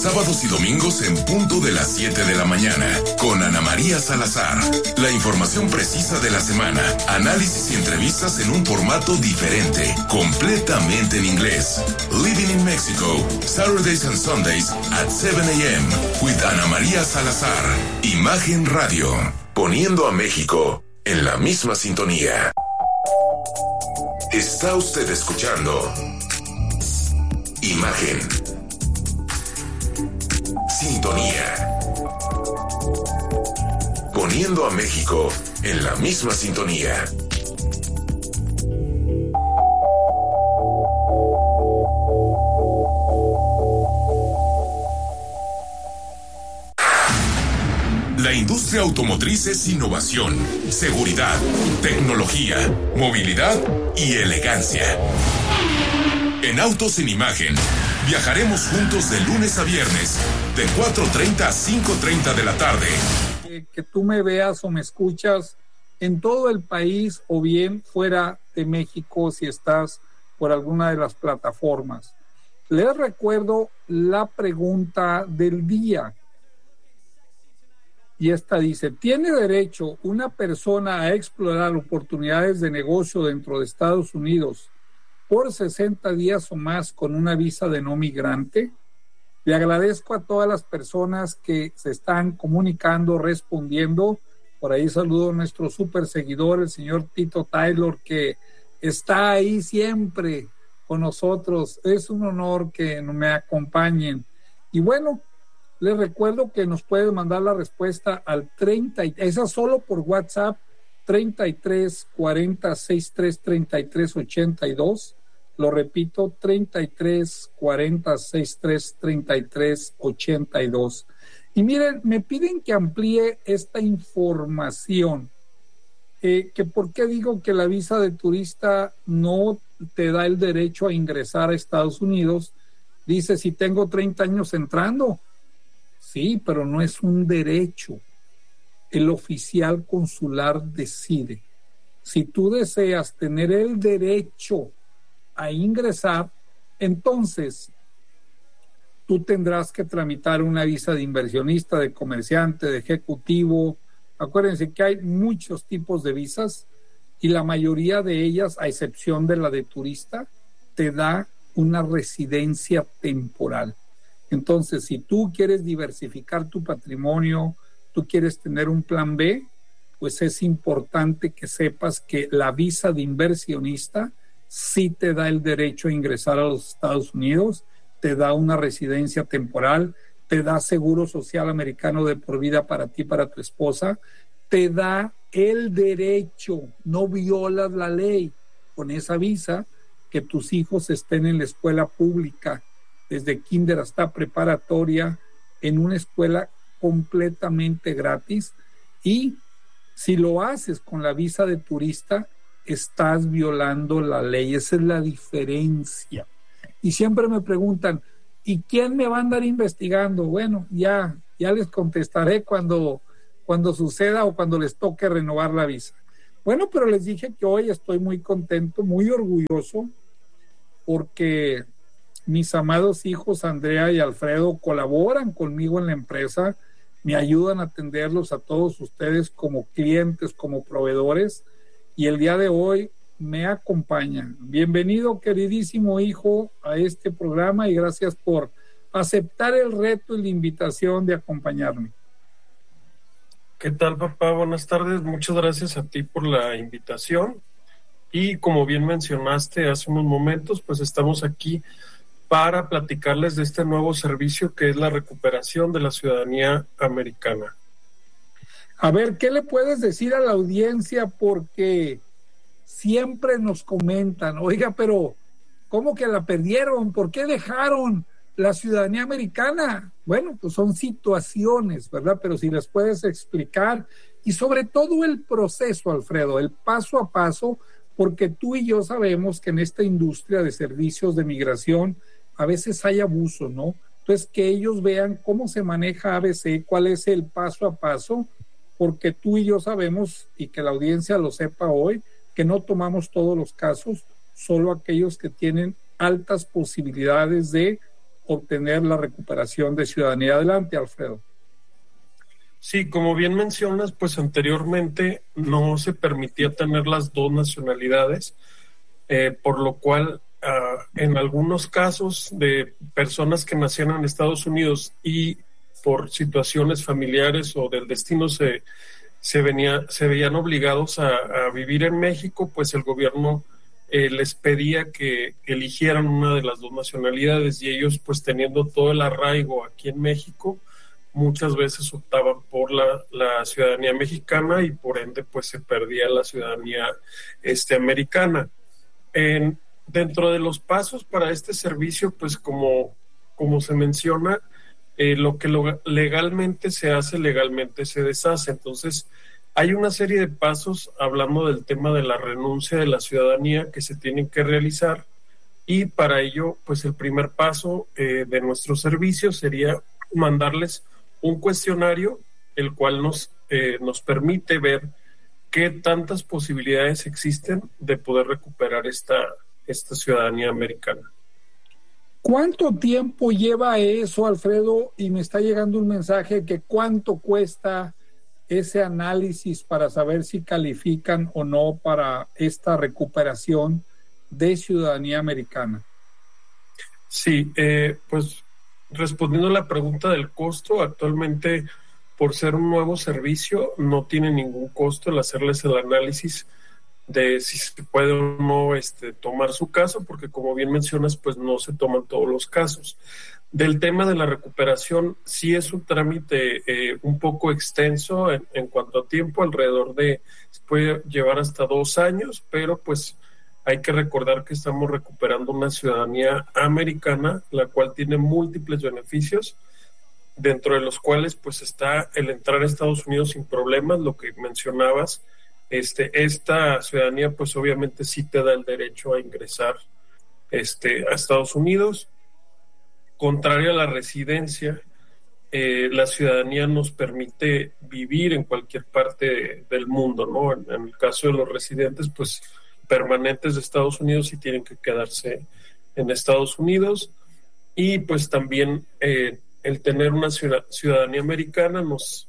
Sábados y domingos en punto de las 7 de la mañana, con Ana María Salazar. La información precisa de la semana, análisis y entrevistas en un formato diferente, completamente en inglés. Living in Mexico, Saturdays and Sundays at 7 a.m. with Ana María Salazar. Imagen Radio, poniendo a México en la misma sintonía. Está usted escuchando Imagen. Sintonía. Poniendo a México en la misma sintonía. La industria automotriz es innovación, seguridad, tecnología, movilidad y elegancia. En Autos en Imagen, viajaremos juntos de lunes a viernes, de 4:30 a 5:30 de la tarde. Que tú me veas o me escuchas en todo el país o bien fuera de México si estás por alguna de las plataformas. Les recuerdo la pregunta del día. Y esta dice, ¿tiene derecho una persona a explorar oportunidades de negocio dentro de Estados Unidos por 60 días o más con una visa de no migrante? Le agradezco a todas las personas que se están comunicando, respondiendo. Por ahí saludo a nuestro súper seguidor, el señor Tito Taylor, que está ahí siempre con nosotros. Es un honor que me acompañen. Y bueno, les recuerdo que nos pueden mandar la respuesta al 30, esa solo por WhatsApp, 33 40 63 33 82. Lo repito, 33 40 63 33 82. Y miren, me piden que amplíe esta información. Que ¿por qué digo que la visa de turista no te da el derecho a ingresar a Estados Unidos? Dice, si tengo 30 años entrando. Sí, pero no es un derecho. El oficial consular decide. Si tú deseas tener el derecho a ingresar, entonces tú tendrás que tramitar una visa de inversionista, de comerciante, de ejecutivo. Acuérdense que hay muchos tipos de visas y la mayoría de ellas, a excepción de la de turista, te da una residencia temporal. Entonces, si tú quieres diversificar tu patrimonio, tú quieres tener un plan B, pues es importante que sepas que la visa de inversionista sí te da el derecho a ingresar a los Estados Unidos, te da una residencia temporal, te da seguro social americano de por vida para ti, para tu esposa, te da el derecho, no violas la ley con esa visa, que tus hijos estén en la escuela pública, desde kinder hasta preparatoria, en una escuela completamente gratis. Y si lo haces con la visa de turista, estás violando la ley. Esa es la diferencia. Y siempre me preguntan, ¿y quién me va a andar investigando? Bueno, ya les contestaré cuando suceda o cuando les toque renovar la visa. Bueno, pero les dije que hoy estoy muy contento, muy orgulloso, porque mis amados hijos Andrea y Alfredo colaboran conmigo en la empresa, me ayudan a atenderlos a todos ustedes como clientes, como proveedores, y el día de hoy me acompañan. Bienvenido, queridísimo hijo, a este programa y gracias por aceptar el reto y la invitación de acompañarme. ¿Qué tal, papá? Buenas tardes. Muchas gracias a ti por la invitación. Y como bien mencionaste hace unos momentos, pues estamos aquí para platicarles de este nuevo servicio que es la recuperación de la ciudadanía americana. A ver, ¿qué le puedes decir a la audiencia? Porque siempre nos comentan, oiga, pero ¿cómo que la perdieron? ¿Por qué dejaron la ciudadanía americana? Bueno, pues son situaciones, ¿verdad? Pero si les puedes explicar, y sobre todo el proceso, Alfredo, el paso a paso, porque tú y yo sabemos que en esta industria de servicios de migración a veces hay abuso, ¿no? Entonces, que ellos vean cómo se maneja ABC, cuál es el paso a paso, porque tú y yo sabemos, y que la audiencia lo sepa hoy, que no tomamos todos los casos, solo aquellos que tienen altas posibilidades de obtener la recuperación de ciudadanía. Adelante, Alfredo. Sí, como bien mencionas, pues anteriormente no se permitía tener las dos nacionalidades, por lo cual en algunos casos de personas que nacían en Estados Unidos y por situaciones familiares o del destino se veían obligados a vivir en México, pues el gobierno les pedía que eligieran una de las dos nacionalidades, y ellos, pues teniendo todo el arraigo aquí en México, muchas veces optaban por la ciudadanía mexicana, y por ende pues se perdía la ciudadanía americana. Dentro de los pasos para este servicio, pues como se menciona, lo que legalmente se hace, legalmente se deshace. Entonces, hay una serie de pasos hablando del tema de la renuncia de la ciudadanía que se tienen que realizar, y para ello, pues el primer paso de nuestro servicio sería mandarles un cuestionario, el cual nos permite ver qué tantas posibilidades existen de poder recuperar esta ciudadanía americana. ¿Cuánto tiempo lleva eso, Alfredo? Y me está llegando un mensaje que cuánto cuesta ese análisis para saber si califican o no para esta recuperación de ciudadanía americana. Sí, pues respondiendo a la pregunta del costo, actualmente por ser un nuevo servicio no tiene ningún costo el hacerles el análisis de si se puede o no tomar su caso, porque como bien mencionas, pues no se toman todos los casos. Del tema de la recuperación, sí es un trámite un poco extenso en cuanto a tiempo, se puede llevar hasta 2 años, pero pues hay que recordar que estamos recuperando una ciudadanía americana, la cual tiene múltiples beneficios, dentro de los cuales pues está el entrar a Estados Unidos sin problemas, lo que mencionabas. Esta ciudadanía pues obviamente sí te da el derecho a ingresar a Estados Unidos. Contrario a la residencia, la ciudadanía nos permite vivir en cualquier parte del mundo, ¿no? En el caso de los residentes, pues permanentes de Estados Unidos, sí tienen que quedarse en Estados Unidos, y pues también el tener una ciudadanía americana nos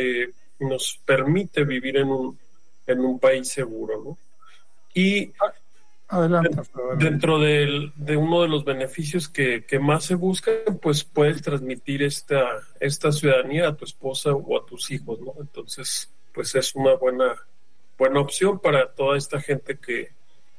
permite vivir en un país seguro, ¿no? Y adelante. Dentro de uno de los beneficios que más se buscan, pues puedes transmitir esta ciudadanía a tu esposa o a tus hijos, ¿no? Entonces, pues es una buena opción para toda esta gente que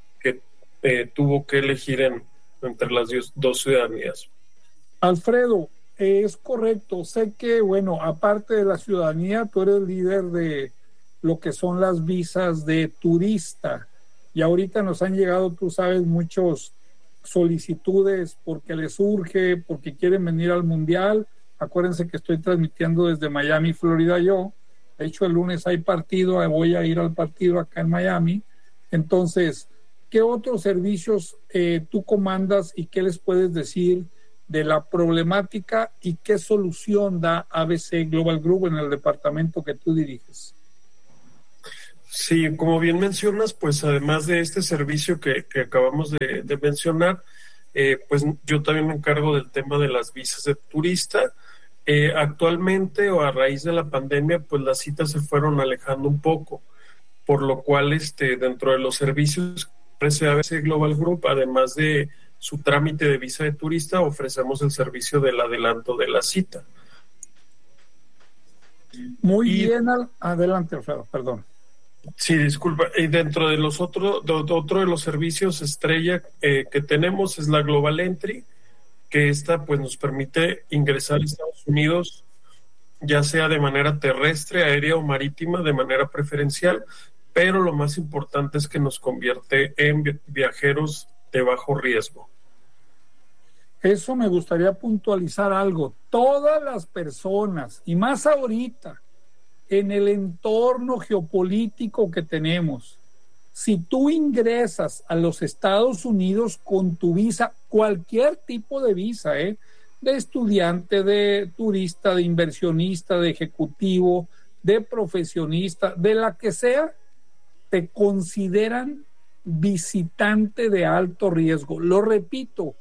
tuvo que elegir entre las dos ciudadanías. Alfredo, es correcto. Sé que, bueno, aparte de la ciudadanía, tú eres líder de lo que son las visas de turista. Y ahorita nos han llegado, tú sabes, muchas solicitudes porque les urge, porque quieren venir al Mundial. Acuérdense que estoy transmitiendo desde Miami, Florida, yo. De hecho, el lunes hay partido, voy a ir al partido acá en Miami. Entonces, ¿qué otros servicios tú comandas y qué les puedes decir de la problemática y qué solución da ABC Global Group en el departamento que tú diriges? Sí, como bien mencionas, pues además de este servicio que acabamos de mencionar, pues yo también me encargo del tema de las visas de turista. Actualmente, o a raíz de la pandemia, pues las citas se fueron alejando un poco, por lo cual dentro de los servicios que ofrece ABC Global Group, además de su trámite de visa de turista, ofrecemos el servicio del adelanto de la cita. Muy bien, adelante, Alfredo, perdón. Sí, disculpa. Y dentro de otro de los servicios estrella que tenemos es la Global Entry, que esta pues nos permite ingresar a Estados Unidos, ya sea de manera terrestre, aérea o marítima, de manera preferencial, pero lo más importante es que nos convierte en viajeros de bajo riesgo. Eso me gustaría puntualizar algo. Todas las personas, y más ahorita, en el entorno geopolítico que tenemos, si tú ingresas a los Estados Unidos con tu visa, cualquier tipo de visa, de estudiante, de turista, de inversionista, de ejecutivo, de profesionista, de la que sea, te consideran visitante de alto riesgo. Lo repito,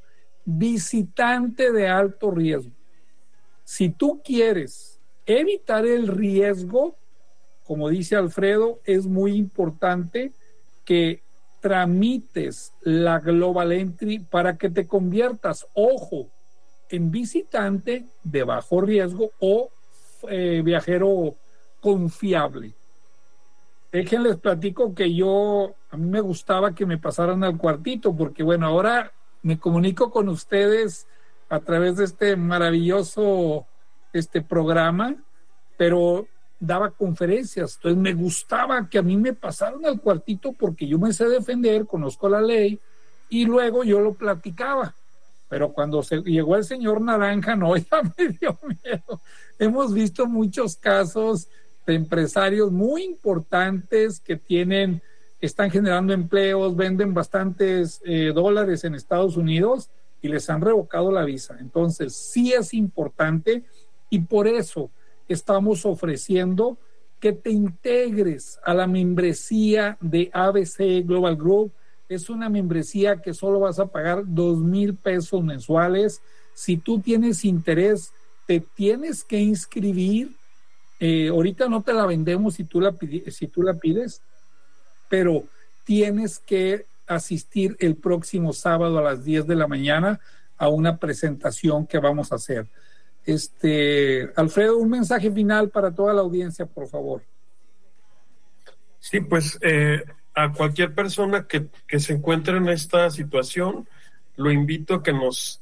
visitante de alto riesgo. Si tú quieres evitar el riesgo, como dice Alfredo, es muy importante que tramites la Global Entry para que te conviertas, ojo, en visitante de bajo riesgo o viajero confiable. Déjenles platico que a mí me gustaba que me pasaran al cuartito, porque bueno, ahora me comunico con ustedes a través de este maravilloso programa, pero daba conferencias, entonces me gustaba que a mí me pasaran al cuartito porque yo me sé defender, conozco la ley y luego yo lo platicaba. Pero cuando llegó el señor Naranja, no, ya me dio miedo. Hemos visto muchos casos de empresarios muy importantes que están generando empleos, venden bastantes dólares en Estados Unidos y les han revocado la visa. Entonces, sí es importante y por eso estamos ofreciendo que te integres a la membresía de ABC Global Group. Es una membresía que solo vas a pagar 2,000 pesos mensuales. Si tú tienes interés, te tienes que inscribir. Ahorita no te la vendemos si tú la pides, pero tienes que asistir el próximo sábado a las 10 de la mañana a una presentación que vamos a hacer. Alfredo, un mensaje final para toda la audiencia, por favor. Sí, pues a cualquier persona que se encuentre en esta situación, lo invito a que nos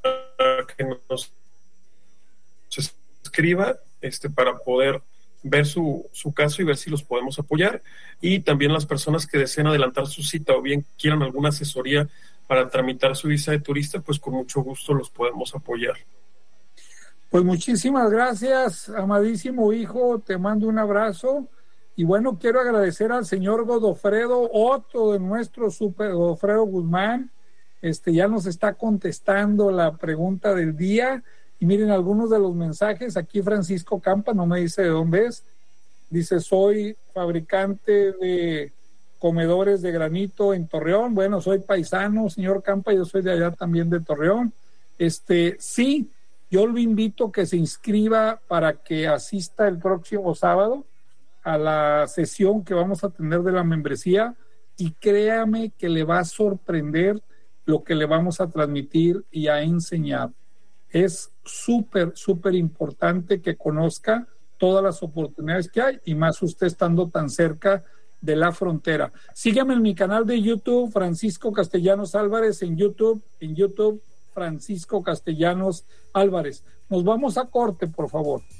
escriba para poder ver su caso y ver si los podemos apoyar. Y también las personas que deseen adelantar su cita o bien quieran alguna asesoría para tramitar su visa de turista, pues con mucho gusto los podemos apoyar. Pues muchísimas gracias, amadísimo hijo, te mando un abrazo. Y bueno, quiero agradecer al señor Godofredo, otro de nuestro super Godofredo Guzmán. Ya nos está contestando la pregunta del día. Y miren algunos de los mensajes. Aquí Francisco Campa, no me dice de dónde es. Dice, soy fabricante de comedores de granito en Torreón. Bueno, soy paisano, señor Campa, yo soy de allá también de Torreón. Sí, yo lo invito a que se inscriba para que asista el próximo sábado a la sesión que vamos a tener de la membresía y créame que le va a sorprender lo que le vamos a transmitir y a enseñar. Es súper importante que conozca todas las oportunidades que hay y más usted estando tan cerca de la frontera. Sígueme en mi canal de YouTube, Francisco Castellanos Álvarez, en YouTube, Francisco Castellanos Álvarez. Nos vamos a corte, por favor.